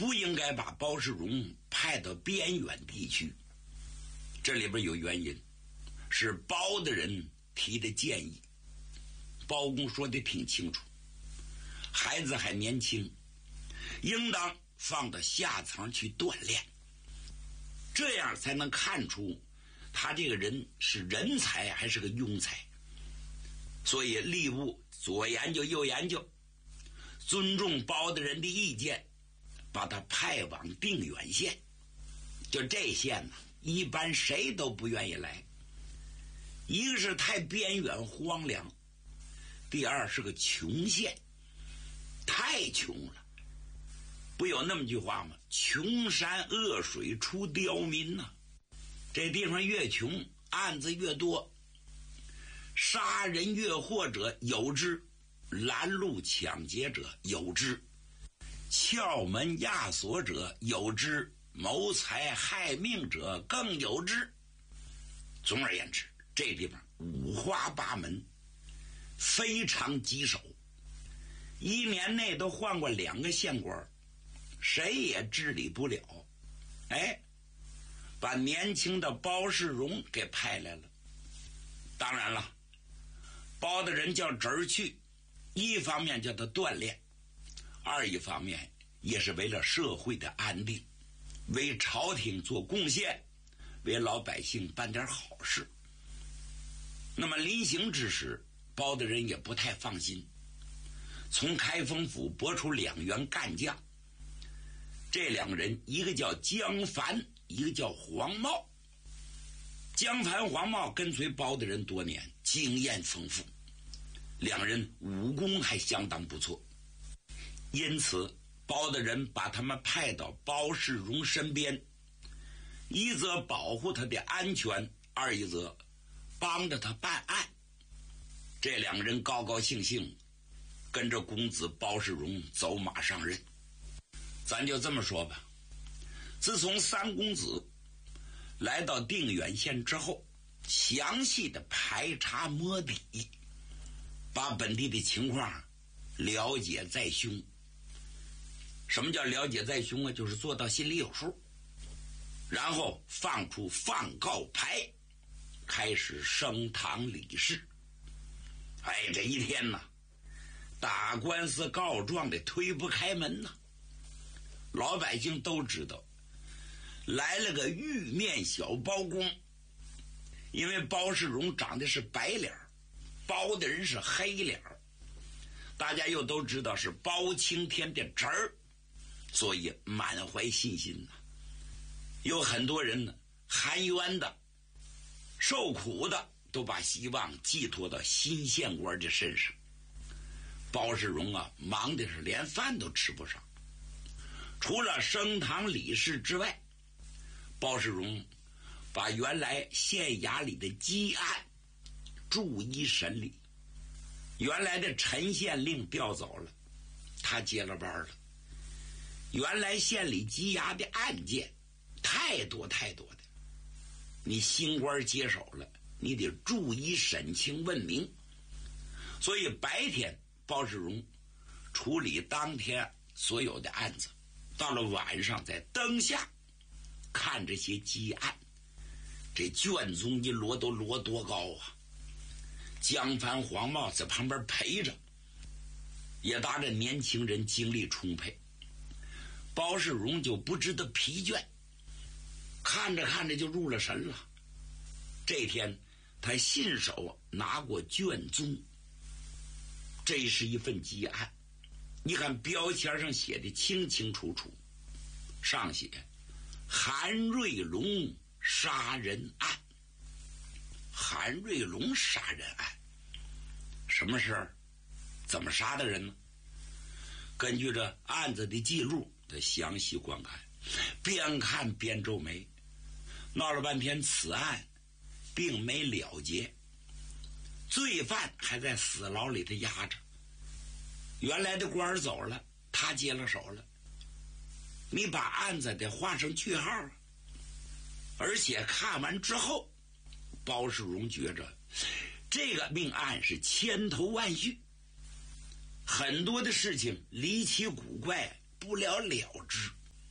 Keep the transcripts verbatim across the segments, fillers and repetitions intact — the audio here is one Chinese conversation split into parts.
不应该把包世荣派到边远地区。这里边有原因，是包的人提的建议。包公说的挺清楚，孩子还年轻，应当放到下层去锻炼，这样才能看出他这个人是人才还是个庸才。所以吏部左研究右研究，尊重包的人的意见，把他派往定远县。就这县呢，一般谁都不愿意来，一个是太边远荒凉，第二是个穷县，太穷了。不有那么句话吗？穷山恶水出刁民呐、啊。这地方越穷，案子越多，杀人越货者有之，拦路抢劫者有之，撬门压锁者有之，谋财害命者更有之。总而言之，这地方五花八门，非常棘手，一年内都换过两个县官，谁也治理不了。哎，把年轻的包世荣给派来了。当然了，包的人叫侄儿去，一方面叫他锻炼，二一方面也是为了社会的安定，为朝廷做贡献，为老百姓办点好事。那么临行之时，包的人也不太放心，从开封府拨出两员干将，这两个人一个叫江凡，一个叫黄茂。江凡、黄茂跟随包的人多年，经验丰富，两人武功还相当不错，因此包的人把他们派到包世荣身边，一则保护他的安全，二一则帮着他办案。这两个人高高兴兴跟着公子包世荣走马上任。咱就这么说吧，自从三公子来到定远县之后，详细的排查摸底，把本地的情况了解在胸。什么叫了解在胸啊？就是做到心里有数，然后放出放告牌，开始升堂理事。哎，这一天呐，打官司告状的推不开门呐。老百姓都知道来了个玉面小包公，因为包世荣长得是白脸，包的人是黑脸，大家又都知道是包青天的侄儿，所以满怀信心呐。有很多人呢，含冤的受苦的都把希望寄托到新县官的身上。包世荣啊，忙的是连饭都吃不上。除了升堂理事之外，包世荣把原来县衙里的积案逐一审理。原来的陈县令调走了，他接了班了。原来县里积压的案件太多太多的，你新官接手了，你得逐一审清问明。所以白天包世荣处理当天所有的案子，到了晚上在灯下看这些积案，这卷宗一摞都摞多高啊！江帆、黄茂在旁边陪着，也搭着年轻人精力充沛，包世荣就不知道疲倦，看着看着就入了神了。这天他信手拿过卷宗，这是一份积案，你看标签上写的清清楚楚，上写韩瑞龙杀人案。韩瑞龙杀人案什么事儿？怎么杀的人呢？根据这案子的记录的详细观看，边看边皱眉，闹了半天此案并没了结，罪犯还在死牢里头压着，原来的官走了，他接了手了，你把案子得画上句号啊！而且看完之后，包世荣觉着这个命案是千头万绪，很多的事情离奇古怪，不了了之。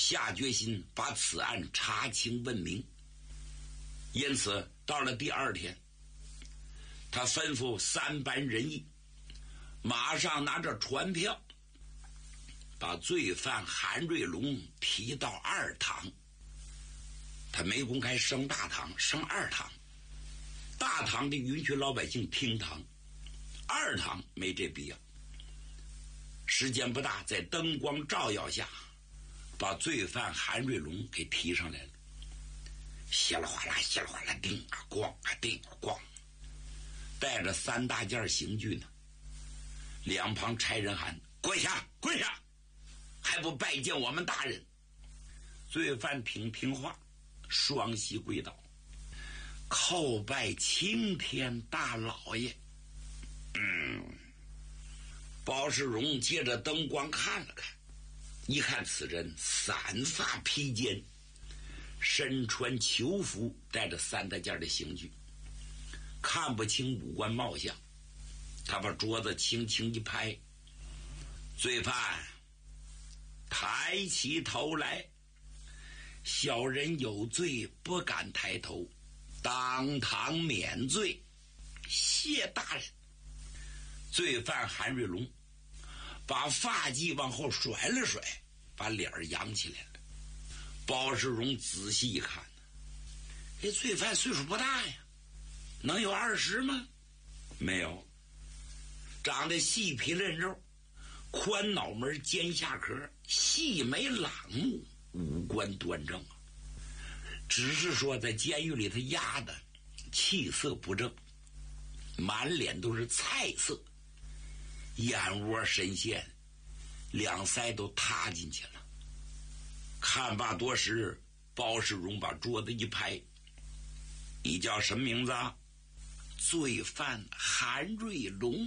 下决心把此案查清问明。因此到了第二天，他吩咐三班人役马上拿着传票，把罪犯韩瑞龙提到二堂。他没公开升大堂，升二堂。大堂的允许老百姓听堂，二堂没这必要。时间不大，在灯光照耀下，把罪犯韩瑞龙给提上来了。稀里哗啦，稀里哗啦，叮啊咣啊叮啊咣，带着三大件刑具呢。两旁差人喊：“跪下，跪下！还不拜见我们大人？”罪犯听听话，双膝跪倒，叩拜青天大老爷。嗯，包世荣借着灯光看了看，一看此人散发披肩，身穿囚服，带着三大件的刑具，看不清五官貌相。他把桌子轻轻一拍：“罪犯，抬起头来，小人有罪不敢抬头，当堂免罪，谢大人。”罪犯韩瑞龙把发髻往后甩了甩，把脸扬起来了。包世荣仔细一看，这罪犯岁数不大呀，能有二十吗？没有，长得细皮嫩肉，宽脑门尖下壳，细眉朗目，五官端正，只是说在监狱里他压的气色不正，满脸都是菜色，眼窝深陷，两腮都塌进去了。看罢多时，包世荣把桌子一拍：“你叫什么名字啊？”“罪犯韩瑞龙。”“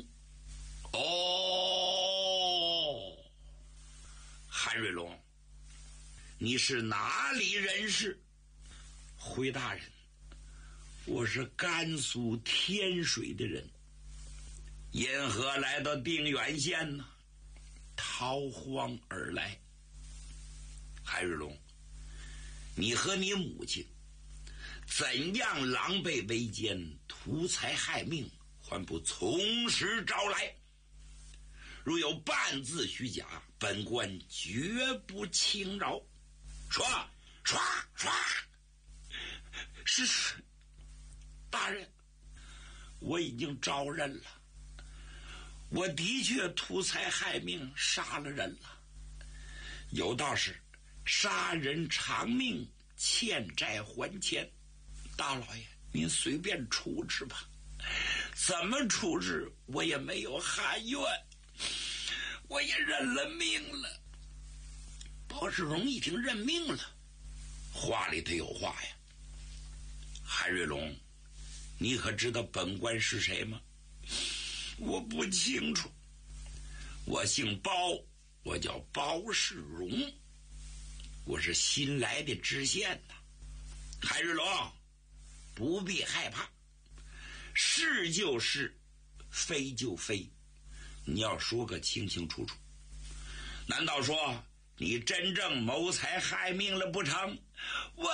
哦，韩瑞龙，你是哪里人士？”“回大人，我是甘肃天水的人。”“因何来到定远县呢？”“逃荒而来。”“韩瑞龙，你和你母亲怎样狼狈为奸，图财害命，还不从实招来？如有半字虚假，本官绝不轻饶。”“说说说。”“是是，大人，我已经招认了，我的确图财害命，杀了人了。有道是杀人偿命，欠债还钱。大老爷，您随便处置吧，怎么处置我也没有含冤，我也认了命了。”包世荣一听认命了，话里头有话呀。“韩瑞龙，你可知道本官是谁吗？”“我不清楚。我姓包，我叫包世荣，我是新来的知县呐。”“韩瑞龙，不必害怕，是就是，非就非，你要说个清清楚楚。难道说你真正谋财害命了不成？”“我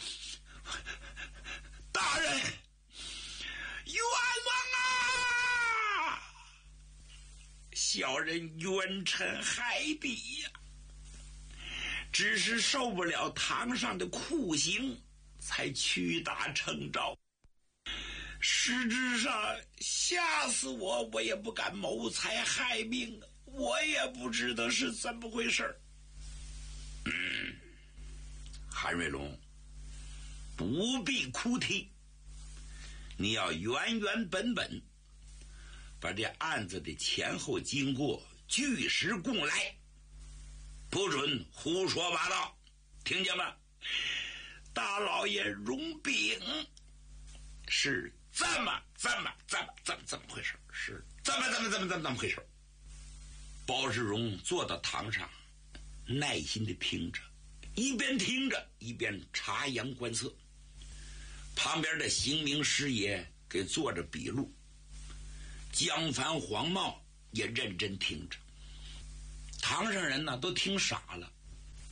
大人冤枉啊！小人冤沉海底呀，只是受不了堂上的酷刑，才屈打成招。实质上吓死我，我也不敢谋财害命，我也不知道是怎么回事。”“嗯，韩瑞龙，不必哭啼，你要原原本本把这案子的前后经过据实供来，不准胡说八道，听见吗？大老爷容禀，是这么这么这么这么这么回事，是这么这么这么这么这么回事。”包世荣坐到堂上，耐心地听着，一边听着一边察言观色。旁边的刑名师爷给做着笔录，江帆、黄茂也认真听着。堂上人呢都听傻了，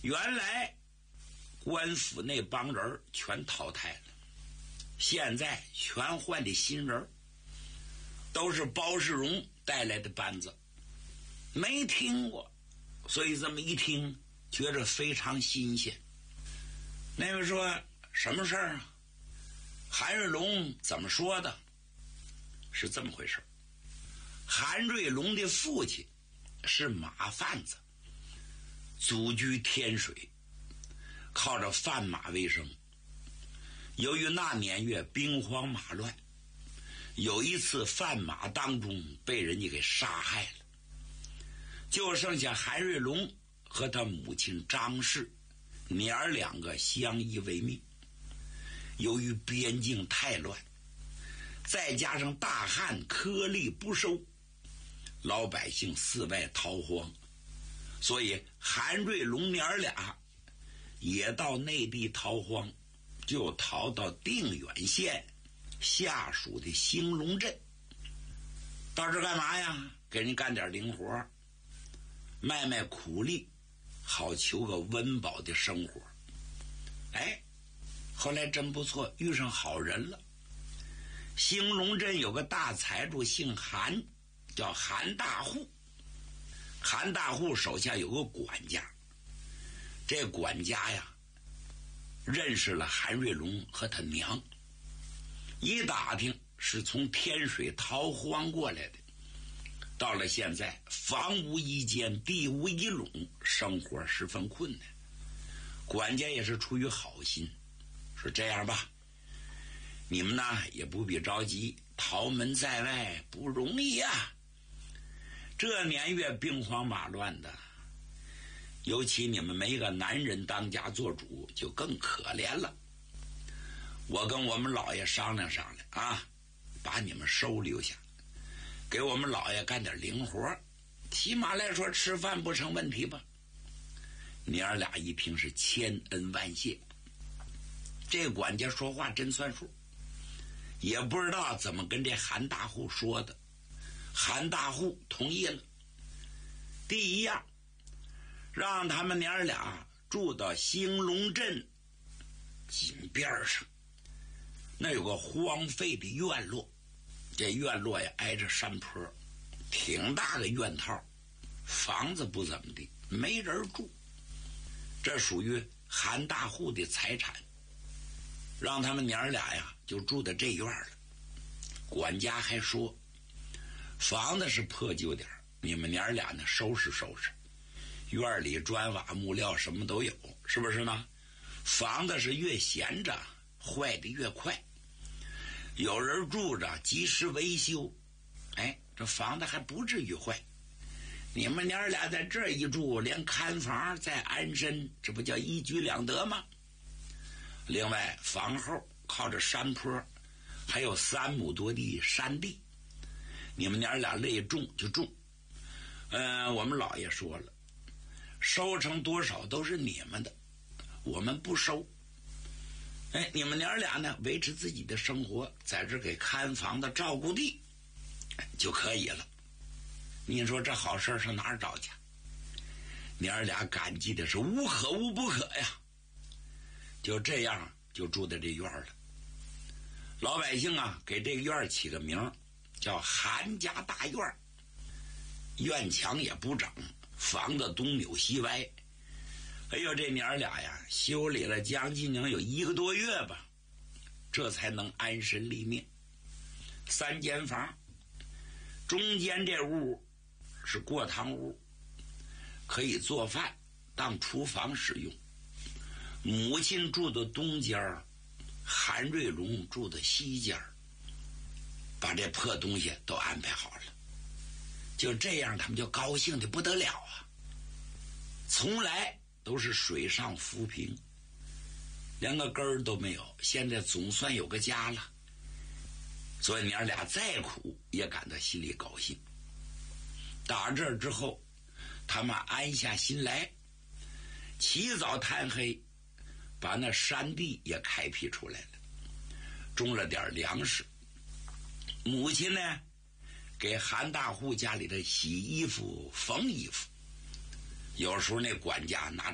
原来官府那帮人全淘汰了，现在全换的新人，都是包世荣带来的班子，没听过，所以这么一听觉着非常新鲜。那位说什么事儿啊？韩瑞龙怎么说的？是这么回事，韩瑞龙的父亲是马贩子，祖居天水，靠着贩马为生。由于那年月兵荒马乱，有一次贩马当中被人家给杀害了，就剩下韩瑞龙和他母亲张氏娘儿两个相依为命。由于边境太乱，再加上大旱颗粒不收，老百姓四外逃荒，所以韩瑞龙娘儿俩也到内地逃荒，就逃到定远县下属的兴隆镇。到这干嘛呀？给人干点零活，卖卖苦力，好求个温饱的生活。哎，后来真不错，遇上好人了。兴隆镇有个大财主姓韩，叫韩大户。韩大户手下有个管家，这管家呀认识了韩瑞龙和他娘，一打听是从天水逃荒过来的，到了现在房无一间，地无一垄，生活十分困难。管家也是出于好心，说这样吧，你们呢也不必着急，逃门在外不容易啊，这年月兵荒马乱的，尤其你们没个男人当家做主，就更可怜了。我跟我们老爷商量商量啊，把你们收留下，给我们老爷干点零活，起码来说吃饭不成问题吧。娘儿俩一听是千恩万谢，这管家说话真算数，也不知道怎么跟这韩大户说的，韩大户同意了。第一样，让他们娘儿俩住到兴隆镇井边上，那有个荒废的院落，这院落也挨着山坡，挺大个院套，房子不怎么地，没人住，这属于韩大户的财产，让他们娘儿俩呀就住在这院了。管家还说，房子是破旧点，你们娘儿俩呢收拾收拾，院里砖瓦木料什么都有，是不是呢？房子是越闲着坏的越快，有人住着及时维修，哎，这房子还不至于坏。你们娘儿俩在这一住，连看房再安身，这不叫一举两得吗？另外房后靠着山坡，还有三亩多地山地，你们娘儿俩乐意种就种。呃，我们老爷说了，收成多少都是你们的，我们不收。哎，你们娘儿俩呢维持自己的生活，在这给看房的照顾地就可以了。你说这好事上哪儿找去？娘儿俩感激的是无可无不可呀。就这样就住在这院了。老百姓啊给这个院起个名叫韩家大院，院墙也不整，房子东扭西歪。哎呦，这娘儿俩呀修理了将近能有一个多月吧，这才能安身立命。三间房，中间这屋是过堂屋，可以做饭当厨房使用。母亲住的东间，韩瑞龙住的西间，把这破东西都安排好了。就这样他们就高兴的不得了啊，从来都是水上浮萍，连个根儿都没有，现在总算有个家了。所以娘俩再苦也感到心里高兴。打这儿之后，他们安下心来，起早贪黑把那山地也开辟出来了，种了点粮食。母亲呢给韩大户家里的洗衣服缝衣服，有时候那管家拿